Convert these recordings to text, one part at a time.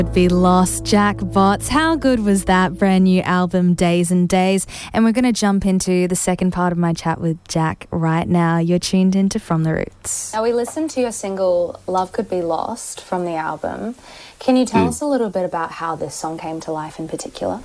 Be Lost, Jack Botts. How good was that brand new album, Days and Days? And we're going to jump into the second part of my chat with Jack right now. You're tuned into From the Roots. Now, we listened to your single Love Could Be Lost from the album. Can you tell us a little bit about how this song came to life in particular?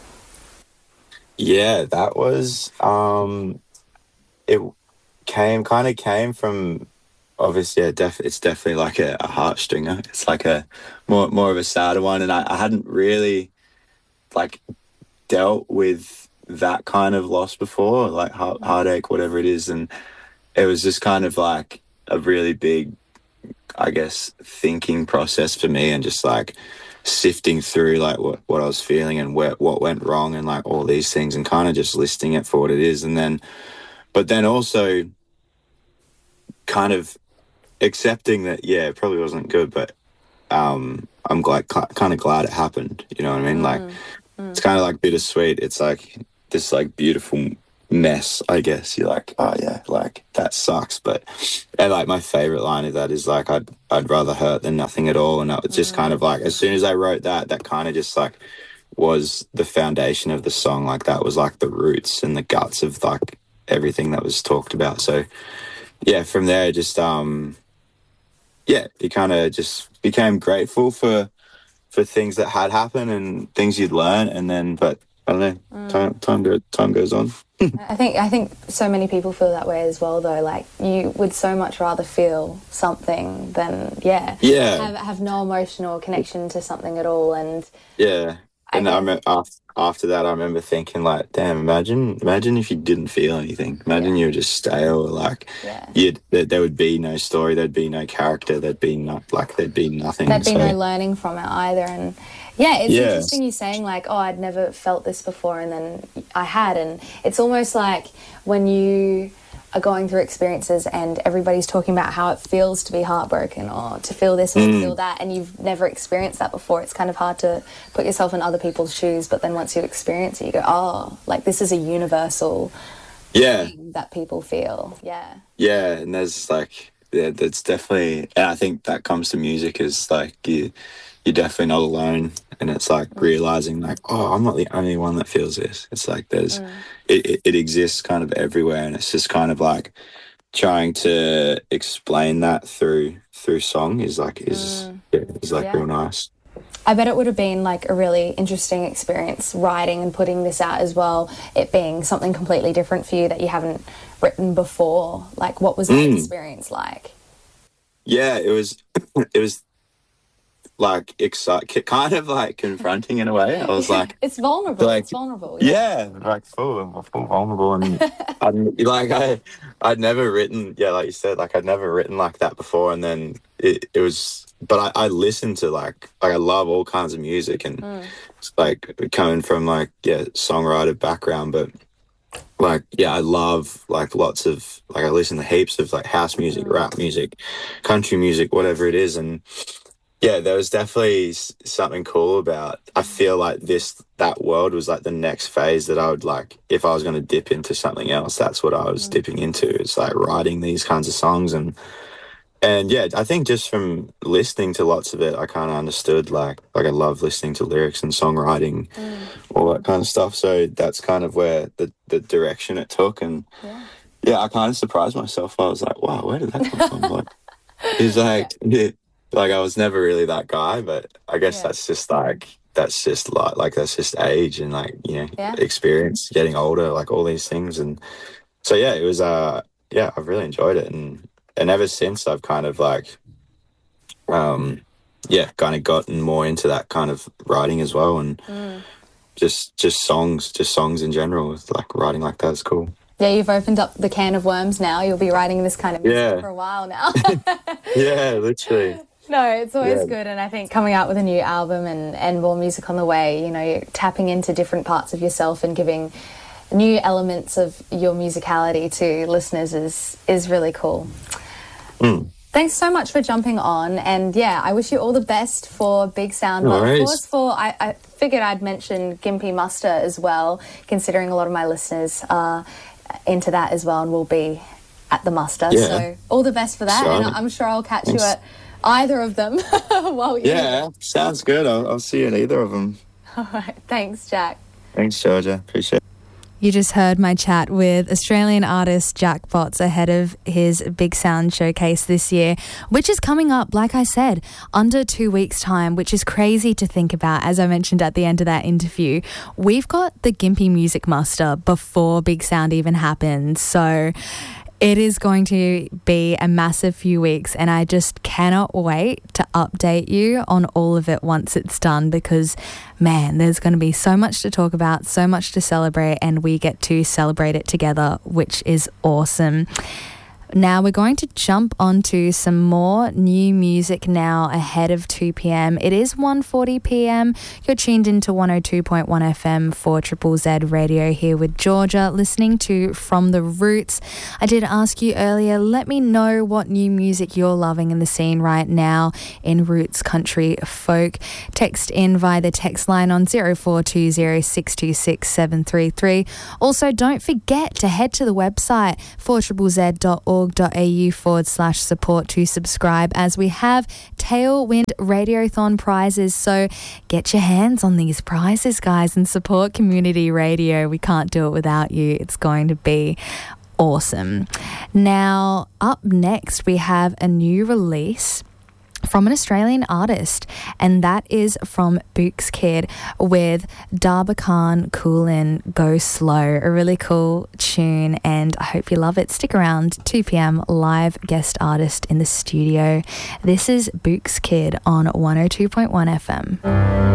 Yeah, that was it came from, obviously, it's definitely like a heartstringer. It's like a more of a sadder one, and I hadn't really like dealt with that kind of loss before, like heartache, whatever it is, and it was just kind of like a really big, I guess, thinking process for me, and just like sifting through like what I was feeling and what went wrong and like all these things, and kind of just listing it for what it is, but then also kind of accepting that, yeah, it probably wasn't good, but I'm kind of glad it happened. You know what I mean? Like, it's kind of like bittersweet. It's like this like beautiful mess, I guess. You're like, oh yeah, like that sucks. And like my favorite line of that is like, I'd rather hurt than nothing at all. And that was just kind of like, as soon as I wrote that kind of just like was the foundation of the song. Like that was like the roots and the guts of like everything that was talked about. So yeah, from there, just you kind of just became grateful for things that had happened and things you'd learn, and then, but I don't know, time goes on. I think so many people feel that way as well, though. Like, you would so much rather feel something than have no emotional connection to something at all. And and I remember after that, I remember thinking like, damn, imagine if you didn't feel anything. Imagine you were just stale. Like, there would be no story, there'd be no character, there'd be nothing. There'd be no learning from it either. And it's interesting you saying like, oh, I'd never felt this before, and then I had. And it's almost like when you are going through experiences and everybody's talking about how it feels to be heartbroken or to feel this or to feel that, and you've never experienced that before, it's kind of hard to put yourself in other people's shoes. But then once you experience it, you go, oh, like this is a universal thing that people feel. And there's like, that's definitely, and I think that comes to music, is like you're definitely not alone. And it's like realizing like, oh, I'm not the only one that feels this. It's like there's it exists kind of everywhere, and it's just kind of like trying to explain that through song is real nice. I bet it would have been like a really interesting experience writing and putting this out as well, it being something completely different for you that you haven't written before. Like, what was that experience like? Yeah, it was like kind of like confronting in a way. I was like, it's vulnerable. Like, it's vulnerable. Like full vulnerable, and I'd never written, like you said, like I'd never written like that before, and then it was. But I listened to like I love all kinds of music, and it's like coming from like songwriter background, but like I love like lots of like I listen to heaps of like house music, rap music, country music, whatever it is, and there was definitely something cool about. I feel like that world was like the next phase that I would like, if I was going to dip into something else. That's what I was dipping into. It's like writing these kinds of songs, and I think just from listening to lots of it, I kind of understood like I love listening to lyrics and songwriting, all that kind of stuff. So that's kind of where the direction it took, and I kind of surprised myself. I was like, wow, where did that come from? Like, it's like. Like I was never really that guy, but I guess that's just age and like, experience, getting older, like all these things. And so, it was, I've really enjoyed it. And ever since I've kind of like, kind of gotten more into that kind of writing as well. And just songs in general, like writing like that is cool. Yeah, you've opened up the can of worms now. You'll be writing this kind of music for a while now. Yeah, literally. No, it's always good, and I think coming out with a new album and more music on the way, you're tapping into different parts of yourself and giving new elements of your musicality to listeners is really cool. Thanks so much for jumping on, and I wish you all the best for Big Sound. But of course, I figured I'd mention Gympie Muster as well, considering a lot of my listeners are into that as well and will be at the muster. So all the best for that, and I'm sure I'll catch you at either of them while you're Yeah, sounds good. I'll see you in either of them. All right. Thanks, Jack. Thanks, Georgia. Appreciate it. You just heard my chat with Australian artist Jack Potts ahead of his Big Sound Showcase this year, which is coming up, like I said, under 2 weeks' time, which is crazy to think about. As I mentioned at the end of that interview, we've got the Gympie Music Muster before Big Sound even happens. So it is going to be a massive few weeks, and I just cannot wait to update you on all of it once it's done, because, man, there's going to be so much to talk about, so much to celebrate, and we get to celebrate it together, which is awesome. Now we're going to jump onto some more new music now ahead of 2 p.m. It is 1:40 p.m. You're tuned into 102.1 FM for Triple Z Radio here with Georgia, listening to From the Roots. I did ask you earlier, let me know what new music you're loving in the scene right now in roots, country, folk. Text in via the text line on 0420 626 733. Also, don't forget to head to the website fortriplez.org.au/support to subscribe, as we have Tailwind Radiothon prizes. So get your hands on these prizes, guys, and support community radio. We can't do it without you. It's going to be awesome. Now, up next, we have a new release from an Australian artist, and that is from Books Kid with Darbakan Coolin, Go Slow. A really cool tune, and I hope you love it. Stick around, 2 p.m, live guest artist in the studio. This is Books Kid on 102.1 FM.